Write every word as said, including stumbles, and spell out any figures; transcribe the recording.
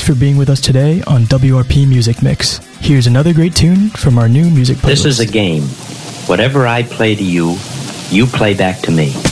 for being with us today on W R P Music Mix. Here's another great tune from our new music playlist. This is a game. Whatever I play to you, you play back to me.